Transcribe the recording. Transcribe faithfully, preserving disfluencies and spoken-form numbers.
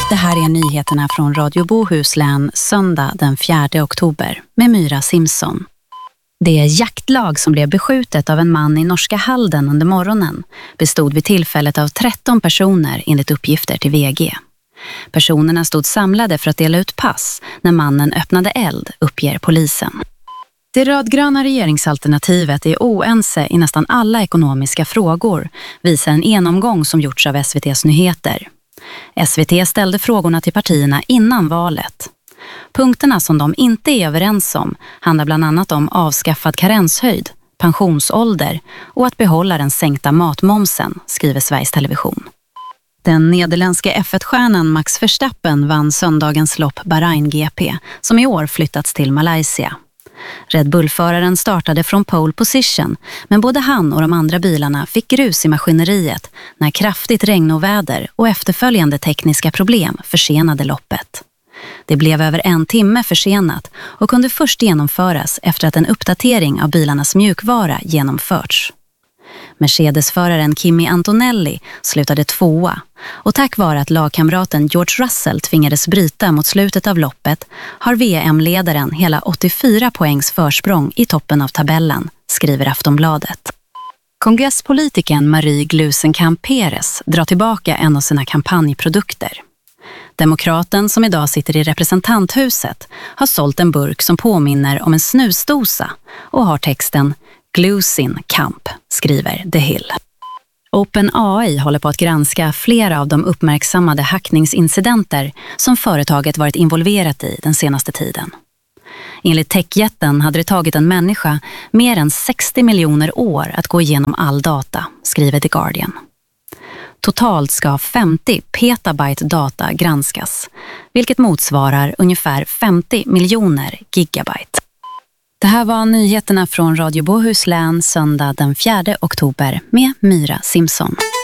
Det här är nyheterna från Radio Bohuslän söndag den fjärde oktober med Myra Simson. Det jaktlag som blev beskjutet av en man i norska Halden under morgonen bestod vid tillfället av tretton personer enligt uppgifter till V G. Personerna stod samlade för att dela ut pass när mannen öppnade eld, uppger polisen. Det rödgröna regeringsalternativet är oense i nästan alla ekonomiska frågor, visar en genomgång som gjorts av S V T:s nyheter. S V T ställde frågorna till partierna innan valet. Punkterna som de inte är överens om handlar bland annat om avskaffad karenshöjd, pensionsålder och att behålla den sänkta matmomsen, skriver Sveriges Television. Den nederländska F ett-stjärnan Max Verstappen vann söndagens lopp Bahrain G P, som i år flyttats till Malaysia. Red Bull-föraren startade från pole position, men både han och de andra bilarna fick grus i maskineriet när kraftigt regnoväder och efterföljande tekniska problem försenade loppet. Det blev över en timme försenat och kunde först genomföras efter att en uppdatering av bilarnas mjukvara genomförts. Mercedes-föraren Kimi Antonelli slutade tvåa och tack vare att lagkamraten George Russell tvingades bryta mot slutet av loppet har V M-ledaren hela åttiofyra poängs försprång i toppen av tabellen, skriver Aftonbladet. Kongresspolitikern Marie Gluesenkamp-Perez drar tillbaka en av sina kampanjprodukter. Demokraten som idag sitter i representanthuset har sålt en burk som påminner om en snusdosa och har texten Gluesenkamp, skriver The Hill. OpenAI håller på att granska flera av de uppmärksammade hackningsincidenter som företaget varit involverat i den senaste tiden. Enligt techjätten hade det tagit en människa mer än sextio miljoner år att gå igenom all data, skriver The Guardian. Totalt ska femtio petabyte data granskas, vilket motsvarar ungefär femtio miljoner gigabyte. Det här var nyheterna från Radio Bohuslän söndag den fjärde oktober med Myra Simson.